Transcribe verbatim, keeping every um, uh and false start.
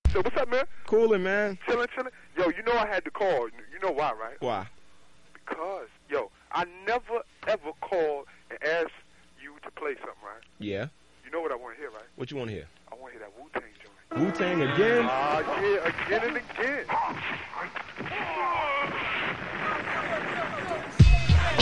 So what's up, man? Coolin', man. Chillin', chillin'. Yo, you know I had to call. You know why, right? Why? Because, yo, I never, ever called and asked you to play something, right? Yeah. You know what I want to hear, right? What you want to hear? I want to hear that Wu-Tang joint. Wu-Tang again? Ah, uh, yeah, again and again.